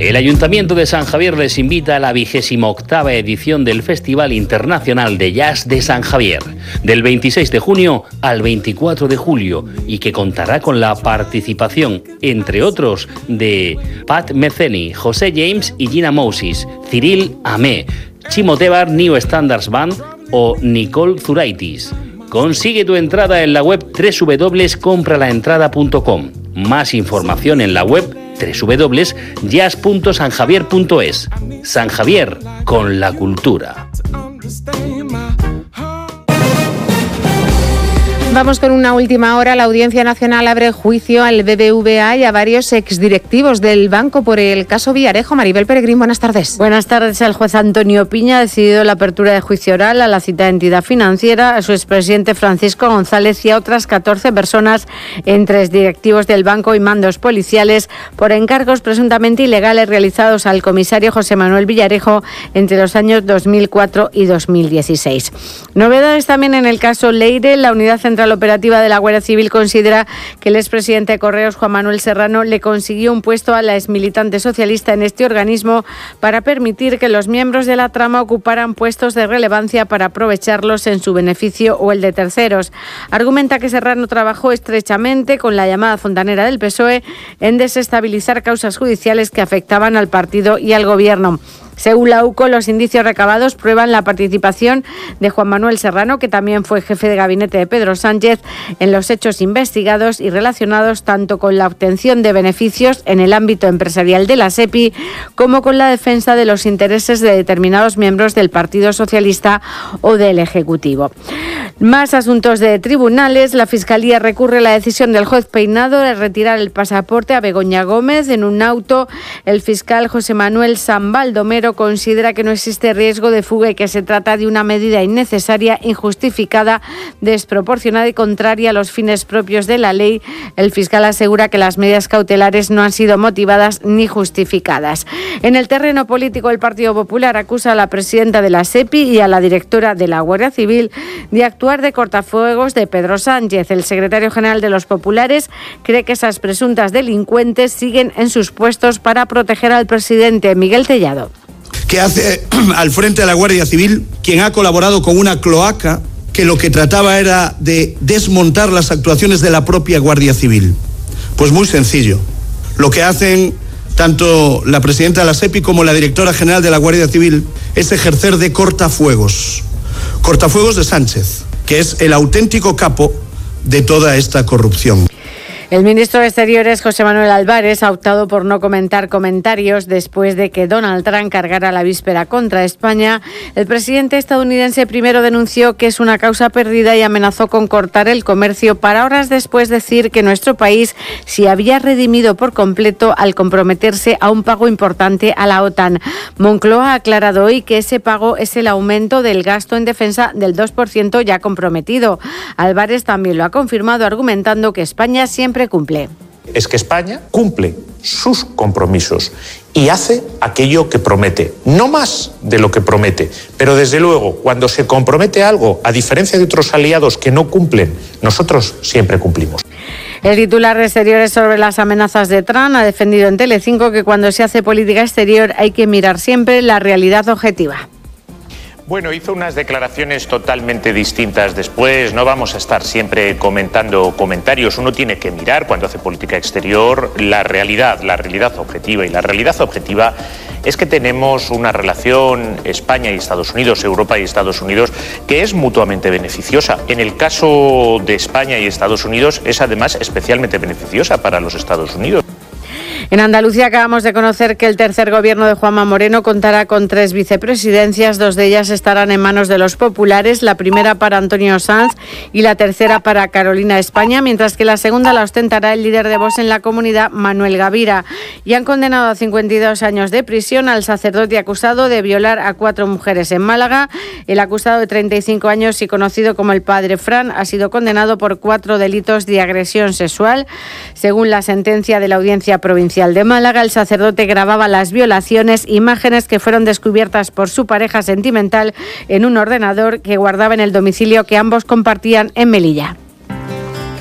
El Ayuntamiento de San Javier les invita a la 28ª edición del Festival Internacional de Jazz de San Javier, del 26 de junio al 24 de julio, y que contará con la participación, entre otros, de Pat Metheny, José James y Gina Moses, Cyril Amé, Chimo Tebar New Standards Band o Nicole Zuraitis. Consigue tu entrada en la web www.compralaentrada.com. Más información en la web www.jazz.sanjavier.es. San Javier, con la cultura. Vamos con una última hora. La Audiencia Nacional abre juicio al BBVA y a varios exdirectivos del banco por el caso Villarejo. Maribel Peregrín, buenas tardes. Buenas tardes. El juez Antonio Piña ha decidido la apertura de juicio oral a la citada entidad financiera, a su expresidente Francisco González y a otras 14 personas, entre exdirectivos del banco y mandos policiales, por encargos presuntamente ilegales realizados al comisario José Manuel Villarejo entre los años 2004 y 2016. Novedades también en el caso Leire. La Unidad Central Operativa de la Guardia Civil considera que el expresidente de Correos, Juan Manuel Serrano, le consiguió un puesto a la exmilitante socialista en este organismo para permitir que los miembros de la trama ocuparan puestos de relevancia para aprovecharlos en su beneficio o el de terceros. Argumenta que Serrano trabajó estrechamente con la llamada fontanera del PSOE en desestabilizar causas judiciales que afectaban al partido y al gobierno. Según la UCO, los indicios recabados prueban la participación de Juan Manuel Serrano, que también fue jefe de gabinete de Pedro Sánchez, en los hechos investigados y relacionados tanto con la obtención de beneficios en el ámbito empresarial de la SEPI como con la defensa de los intereses de determinados miembros del Partido Socialista o del Ejecutivo. Más asuntos de tribunales. La Fiscalía recurre a la decisión del juez Peinado de retirar el pasaporte a Begoña Gómez en un auto. El fiscal José Manuel San Baldomero considera que no existe riesgo de fuga y que se trata de una medida innecesaria, injustificada, desproporcionada y contraria a los fines propios de la ley. El fiscal asegura que las medidas cautelares no han sido motivadas ni justificadas. En el terreno político, el Partido Popular acusa a la presidenta de la SEPI y a la directora de la Guardia Civil de actuar de cortafuegos de Pedro Sánchez. El secretario general de los populares cree que esas presuntas delincuentes siguen en sus puestos para proteger al presidente. Miguel Tellado. ¿Qué hace al frente de la Guardia Civil quien ha colaborado con una cloaca que lo que trataba era de desmontar las actuaciones de la propia Guardia Civil? Pues muy sencillo. Lo que hacen tanto la presidenta de la SEPI como la directora general de la Guardia Civil es ejercer de cortafuegos. Cortafuegos de Sánchez, que es el auténtico capo de toda esta corrupción. El ministro de Exteriores, José Manuel Álvarez, ha optado por no comentar comentarios después de que Donald Trump cargara la víspera contra España. El presidente estadounidense primero denunció que es una causa perdida y amenazó con cortar el comercio para horas después decir que nuestro país se había redimido por completo al comprometerse a un pago importante a la OTAN. Moncloa ha aclarado hoy que ese pago es el aumento del gasto en defensa del 2% ya comprometido. Álvarez también lo ha confirmado, argumentando que España siempre cumple. Es que España cumple sus compromisos y hace aquello que promete, no más de lo que promete, pero desde luego cuando se compromete algo, a diferencia de otros aliados que no cumplen, nosotros siempre cumplimos. El titular de Exteriores sobre las amenazas de Trump ha defendido en Telecinco que cuando se hace política exterior hay que mirar siempre la realidad objetiva. Bueno, hizo unas declaraciones totalmente distintas después. No vamos a estar siempre comentando comentarios. Uno tiene que mirar, cuando hace política exterior, la realidad objetiva. Y la realidad objetiva es que tenemos una relación España y Estados Unidos, Europa y Estados Unidos, que es mutuamente beneficiosa. En el caso de España y Estados Unidos es además especialmente beneficiosa para los Estados Unidos. En Andalucía acabamos de conocer que el tercer gobierno de Juanma Moreno contará con 3 vicepresidencias. 2 de ellas estarán en manos de los populares, la primera para Antonio Sanz y la tercera para Carolina España, mientras que la segunda la ostentará el líder de Vox en la comunidad, Manuel Gavira. Y han condenado a 52 años de prisión al sacerdote acusado de violar a 4 mujeres en Málaga. El acusado, de 35 años y conocido como el Padre Fran, ha sido condenado por 4 delitos de agresión sexual. Según la sentencia de la Audiencia Provincial de Málaga, el sacerdote grababa las violaciones, imágenes que fueron descubiertas por su pareja sentimental en un ordenador que guardaba en el domicilio que ambos compartían en Melilla.